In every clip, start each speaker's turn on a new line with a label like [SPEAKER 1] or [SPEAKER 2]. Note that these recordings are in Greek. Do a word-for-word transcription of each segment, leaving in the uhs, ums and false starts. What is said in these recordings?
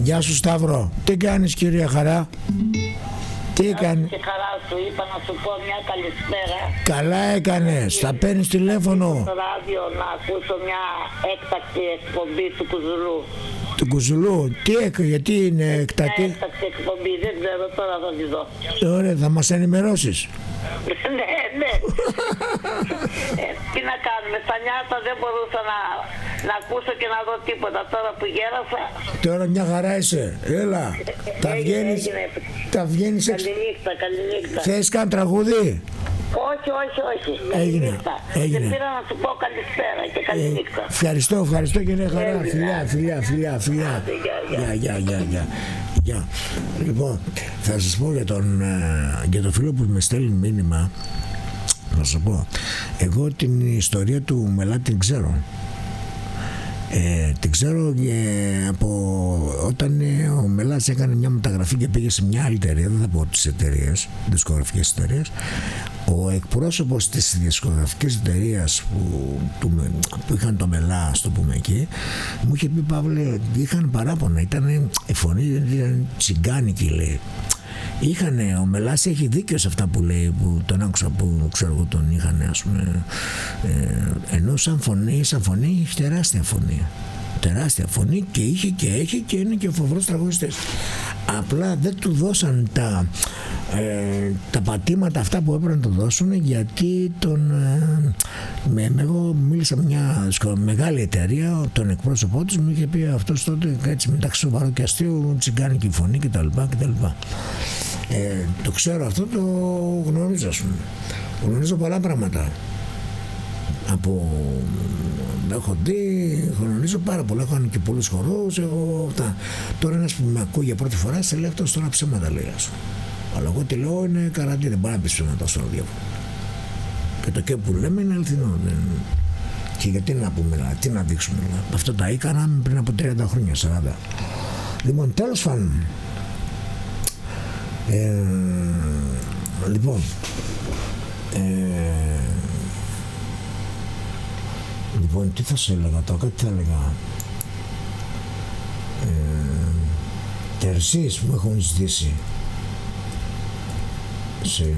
[SPEAKER 1] Γεια σου Σταύρο. Τι κάνεις κυρία Χαρά? Τι έκανε?
[SPEAKER 2] Και χαρά σου, είπα να σου πω μια καλησπέρα.
[SPEAKER 1] Καλά έκανες, θα παίρνεις τηλέφωνο.
[SPEAKER 2] Στο ράδιο να ακούσω μια έκτακτη εκπομπή του Κουζουλού.
[SPEAKER 1] Του Κουζουλού, τι έκανε, γιατί είναι έκτακτη?
[SPEAKER 2] Μια έκτακτη εκπομπή, δεν ξέρω, τώρα θα τη δω.
[SPEAKER 1] Ωραία, θα μας ενημερώσεις.
[SPEAKER 2] Ναι, ναι. ε, τι να κάνουμε, στα νιάτα δεν μπορούσα να, να ακούσω και να δω τίποτα. Τώρα που γέρασα...
[SPEAKER 1] Τώρα μια χαρά είσαι, έλα. Τα βγαίνεις, τα βγαίνεις εξ...
[SPEAKER 2] Καληνύχτα, καληνύχτα.
[SPEAKER 1] Θες καν τραγούδι?
[SPEAKER 2] Όχι, όχι, όχι.
[SPEAKER 1] Έγινε, έγινε.
[SPEAKER 2] Και πήρα να σου πω καλησπέρα και καληνύχτα.
[SPEAKER 1] Ε, ευχαριστώ, ευχαριστώ κύριε Χαρά. Φιλιά, φιλιά, φιλιά, φιλιά. Γεια, γεια, γεια, γεια. Γεια. Λοιπόν, θα σας πω για τον, για τον φίλο που με στέλνει μήνυμα. Να σας πω, εγώ την ιστορία του Μελά την ξέρω. Ε, την ξέρω ε, από όταν ε, ο Μελάς έκανε μια μεταγραφή και πήγε σε μια άλλη εταιρεία, δεν θα πω τις εταιρείες, δισκογραφικές εταιρείες. Ο εκπρόσωπος της δισκογραφικής εταιρείας που, του, που είχαν το Μελά, ας το πούμε εκεί, μου είχε πει, Παύλε, είχαν παράπονα, ήταν η φωνή ήταν τσιγκάνικη, λέει. Είχανε, ο Μελάς έχει δίκιο σε αυτά που λέει, που τον άκουσα, που ξέρω εγώ τον είχαν, ας πούμε, ε, ενώ σαν φωνή, σαν φωνή έχει τεράστια φωνή, τεράστια φωνή και είχε και έχει και είναι και φοβερός τραγουδιστής. Απλά δεν του δώσαν τα, ε, τα πατήματα αυτά που έπρεπε να του δώσουν, γιατί τον, ε, με, εγώ μίλησα με μια μεγάλη εταιρεία, τον εκπρόσωπό τους μου είχε πει αυτός τότε έτσι μεταξύ σοβαρό και αστείο, τσιγκάνικη φωνή κτλ. κτλ. Ε, το ξέρω αυτό, το γνωρίζω, ας πούμε. Γνωρίζω πολλά πράγματα. Από έχω δει, γνωρίζω πάρα πολλά, έχω και πολλούς χορούς, εγώ, αυτά. Τώρα ένας που με ακούει για πρώτη φορά σε λέει αυτός τώρα ψέματα, λέει, ας πούμε. Αλλά εγώ τι λέω, είναι καραντί, δεν μπορεί να πει ψέματα στο ραδιόφωνο. Και το και που λέμε είναι αληθινό. Δεν... Και γιατί να πούμε, τι να δείξουμε, αυτό τα έκανα πριν από τριάντα χρόνια, σαράντα. Λοιπόν, τέλος πάντων. Ε, λοιπόν ε, λοιπόν τι θα σου έλεγα τώρα, κάτι θα έλεγα, ε, τερσίες που έχουν ζητήσει σε...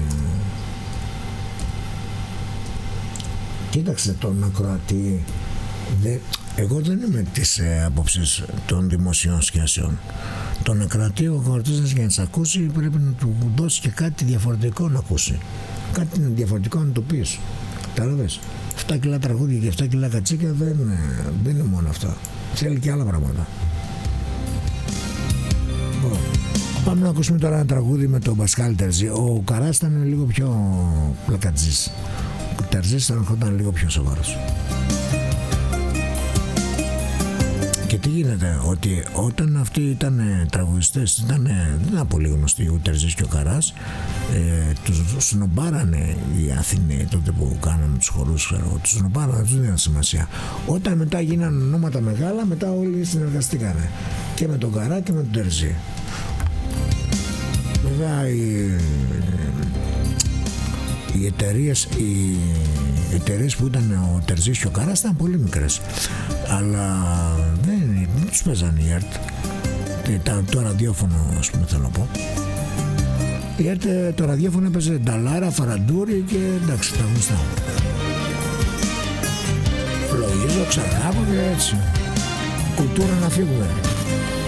[SPEAKER 1] Κοίταξε τον ακροατή, δε... εγώ δεν είμαι της ε, απόψης των δημοσίων σχέσεων. Τον ακροατή, ο ακροατής για να σε ακούσει πρέπει να του δώσει και κάτι διαφορετικό να ακούσει. Κάτι διαφορετικό να το πεις. Κατάλαβες. εφτά κιλά τραγούδια και εφτά κιλά κατσίκια δεν, δεν είναι μόνο αυτά. Θέλει και άλλα πράγματα. Λοιπόν, πάμε να ακούσουμε τώρα ένα τραγούδι με τον Πασκάλ Τερζή. Ο Καράς ήταν λίγο πιο πλακατζής. Ο Τερζής ήταν λίγο πιο σοβαρός. Και τι γίνεται, ότι όταν αυτοί ήταν τραγουδιστές, ήταν, δεν ήταν πολύ γνωστοί, ο Τερζής και ο Καράς, ε, τους σνομπάρανε οι Αθηναίοι τότε που κάνανε τους χορούς, ξέρω, τους σνομπάρανε, τους δίνανε σημασία. Όταν μετά γίνανε ονόματα μεγάλα, μετά όλοι συνεργαστήκανε και με τον Καρά και με τον Τερζή. Βέβαια οι, οι εταιρείες, οι εταιρείες που ήταν ο Τερζής και ο Καράς ήταν πολύ μικρές, αλλά δεν, δεν τους παίζανε η ΕΡΤ, το, το ραδιόφωνο, ας πούμε, θέλω να πω. Η ΕΡΤ το ραδιόφωνο έπαιζε Νταλάρα, Φαραντούρη και εντάξει, τα γνωστά. Λογίζω, Ξαράκο και έτσι. Κουλτούρα να φύγουμε.